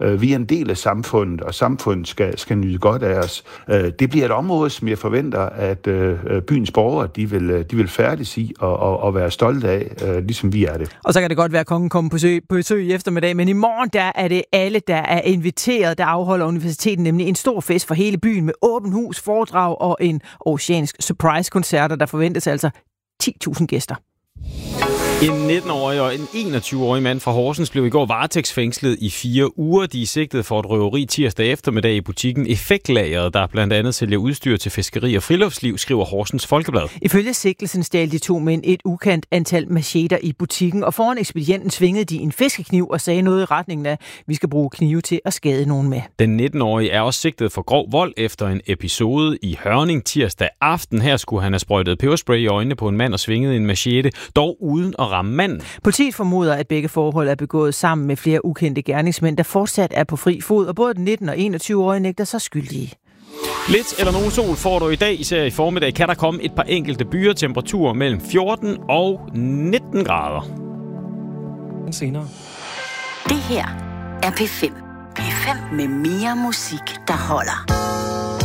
Vi er en del af samfundet, og samfundet skal nyde godt af os. Det bliver et område, som jeg forventer, at byens borgere de vil færdes i og være stolte af, ligesom vi er det. Og så kan det godt være, at kongen kommer på besøg i eftermiddag, men i morgen der er det alle, der er inviteret. Der afholder universitetet nemlig en stor fest for hele byen med åben hus, foredrag og en oceansk surprise-koncert, der forventes altså 10.000 gæster. En 19-årig og en 21-årig mand fra Horsens blev i går varetægtsfængslet i 4 uger. De er sigtet for et røveri tirsdag eftermiddag i butikken Effektlageret, der blandt andet sælger udstyr til fiskeri og friluftsliv, skriver Horsens Folkeblad. Ifølge sigtelsen stjal de 2 mænd et ukendt antal macheter i butikken, og foran ekspedienten svingede de en fiskekniv og sagde noget i retningen af, vi skal bruge knive til at skade nogen med. Den 19-årige er også sigtet for grov vold efter en episode i Hørning tirsdag aften. Her skulle han have sprøjtet peberspray i øjnene på en mand og svinget en machete, dog uden at ramme manden. Politiet formoder, at begge forhold er begået sammen med flere ukendte gerningsmænd, der fortsat er på fri fod, og både den 19- og 21-årige nægter sig skyldige. Lidt eller nogen sol får du i dag, især i formiddag kan der komme et par enkelte byer, temperaturer mellem 14 og 19 grader. Senere. Det her er P5. P5 med mere musik, der holder.